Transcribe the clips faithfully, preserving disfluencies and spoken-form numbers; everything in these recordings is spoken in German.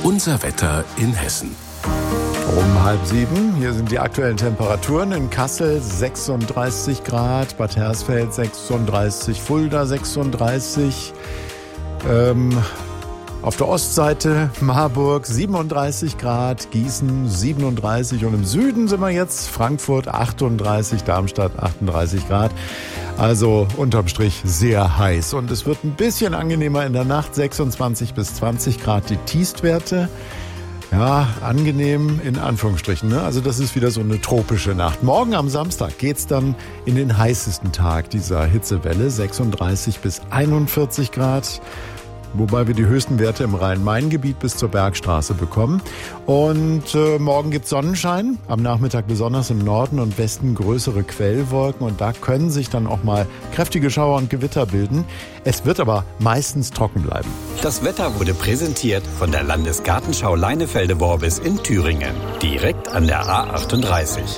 Unser Wetter in Hessen. Um halb sieben, hier sind die aktuellen Temperaturen. In Kassel sechsunddreißig Grad, Bad Hersfeld sechsunddreißig, Fulda sechsunddreißig, ähm, auf der Ostseite Marburg siebenunddreißig Grad, Gießen siebenunddreißig und im Süden sind wir jetzt Frankfurt achtunddreißig, Darmstadt achtunddreißig Grad. Also unterm Strich sehr heiß und es wird ein bisschen angenehmer in der Nacht, sechsundzwanzig bis zwanzig Grad die Tiefstwerte. Ja, angenehm in Anführungsstrichen, ne? Also das ist wieder so eine tropische Nacht. Morgen am Samstag geht's dann in den heißesten Tag dieser Hitzewelle, sechsunddreißig bis einundvierzig Grad. Wobei wir die höchsten Werte im Rhein-Main-Gebiet bis zur Bergstraße bekommen. Und äh, morgen gibt's Sonnenschein, am Nachmittag besonders im Norden und Westen größere Quellwolken und da können sich dann auch mal kräftige Schauer und Gewitter bilden. Es wird aber meistens trocken bleiben. Das Wetter wurde präsentiert von der Landesgartenschau Leinefelde-Worbis in Thüringen, direkt an der A achtunddreißig.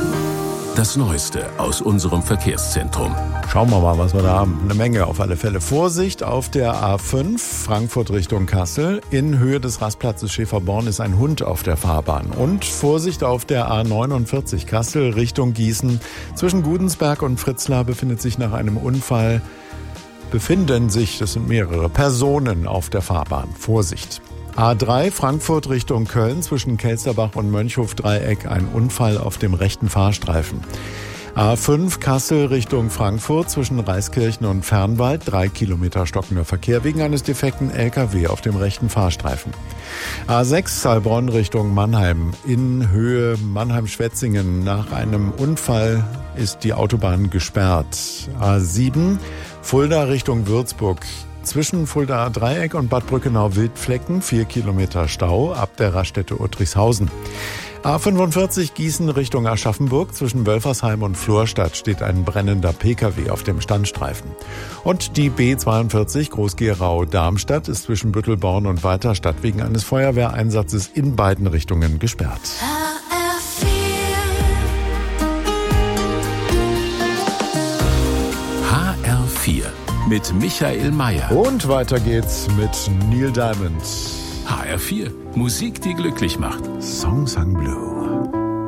Das Neueste aus unserem Verkehrszentrum. Schauen wir mal, was wir da haben. Eine Menge auf alle Fälle. Vorsicht auf der A fünf, Frankfurt Richtung Kassel. In Höhe des Rastplatzes Schäferborn ist ein Hund auf der Fahrbahn. Und Vorsicht auf der A neunundvierzig, Kassel Richtung Gießen. Zwischen Gudensberg und Fritzlar befindet sich nach einem Unfall, befinden sich, das sind mehrere Personen auf der Fahrbahn. Vorsicht. A drei, Frankfurt Richtung Köln, zwischen Kelsterbach und Mönchhof-Dreieck ein Unfall auf dem rechten Fahrstreifen. A fünf, Kassel Richtung Frankfurt, zwischen Reiskirchen und Fernwald, drei Kilometer stockender Verkehr wegen eines defekten L K W auf dem rechten Fahrstreifen. A sechs, Heilbronn Richtung Mannheim, in Höhe Mannheim-Schwetzingen. Nach einem Unfall ist die Autobahn gesperrt. A sieben, Fulda Richtung Würzburg. Zwischen Fuldaer Dreieck und Bad Brückenau-Wildflecken vier Kilometer Stau ab der Raststätte Uttrichshausen. A fünfundvierzig Gießen Richtung Aschaffenburg. Zwischen Wölfersheim und Florstadt steht ein brennender P K W auf dem Standstreifen. Und die B zweiundvierzig Groß-Gerau-Darmstadt ist zwischen Büttelborn und Weiterstadt wegen eines Feuerwehreinsatzes in beiden Richtungen gesperrt. H R vier mit Michael Mayer. Und weiter geht's mit Neil Diamond. H R vier, Musik, die glücklich macht. Song Sung Blue.